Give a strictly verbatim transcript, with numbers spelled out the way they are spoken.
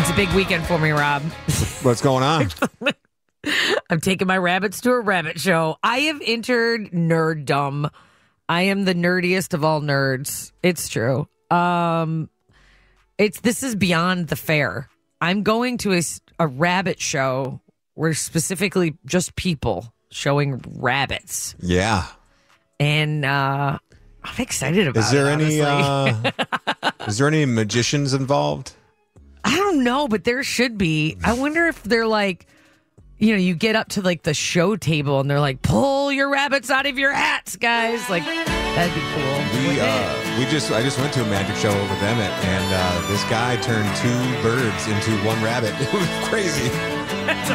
It's a big weekend for me, Rob. What's going on? I'm taking my rabbits to a rabbit show. I have entered nerddom. I am the nerdiest of all nerds. It's true. Um, it's this is beyond the fair. I'm going to a, a rabbit show where specifically just people showing rabbits. Yeah. And uh, I'm excited about it. Is there it, any uh, is there any magicians involved? I don't know, but there should be. I wonder if they're like, you know, you get up to like the show table and they're like, pull your rabbits out of your hats, guys. Like, that'd be cool. We uh, we just I just went to a magic show over them, and uh, this guy turned two birds into one rabbit. It was crazy.